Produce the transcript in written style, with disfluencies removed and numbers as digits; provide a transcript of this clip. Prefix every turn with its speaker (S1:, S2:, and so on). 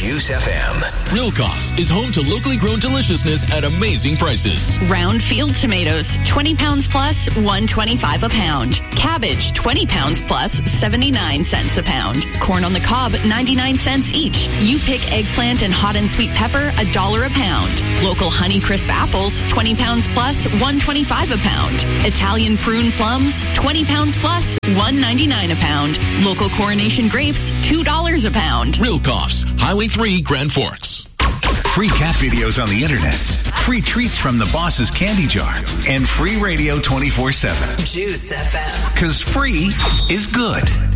S1: Juice FM.
S2: Real Coffs is home to locally grown deliciousness at amazing prices.
S3: Round field tomatoes, 20 pounds plus, $1.25 a pound. Cabbage, 20 pounds plus, 79 cents a pound. Corn on the cob, 99 cents each. You pick eggplant and hot and sweet pepper, $1 a pound. Local Honeycrisp apples, 20 pounds plus, $1.25 a pound. Italian prune plums, 20 pounds plus, $1.99 a pound. Local Coronation grapes, $2 a pound.
S2: Real Coffs, Highway 3, Grand Forks.
S1: Free cat videos on the internet, free treats from the boss's candy jar, and free radio 24/7.
S4: Juice FM.
S1: 'Cause free is good.